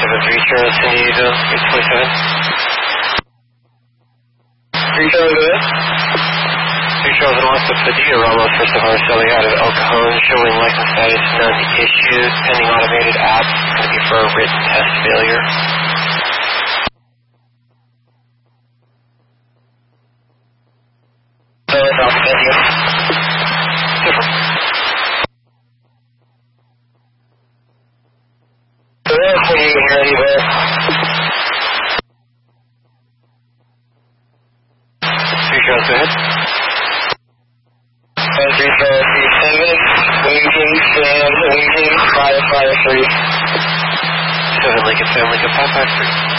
373 Charlie, San Diego, 827. 3 Charlie, go ahead. 3 Charles and Alpha Padilla, Ramos, first of our selling out of El Cajon, showing license status none issued, pending automated app, going to be for a written test failure. Alpha Padilla. Super. So that's when you can ready there. 3 Charles, go ahead. 3 Charles, 37, waiting, Sam, waiting, 553. 7 Lincoln, Sam, Lincoln, 553.